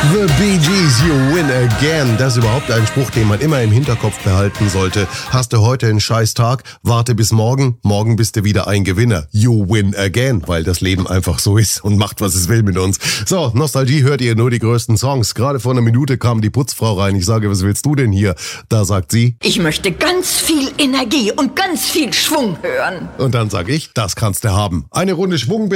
The Bee Gees, you win again. Das ist überhaupt ein Spruch, den man immer im Hinterkopf behalten sollte. Hast du heute einen scheiß Tag? Warte bis morgen. Morgen bist du wieder ein Gewinner. You win again, weil das Leben einfach so ist und macht, was es will mit uns. So, Nostalgie hört ihr nur die größten Songs. Gerade vor einer Minute kam die Putzfrau rein. Ich sage, was willst du denn hier? Da sagt sie: Ich möchte ganz viel Energie und ganz viel Schwung hören. Und dann sag ich, das kannst du haben. Eine Runde Schwung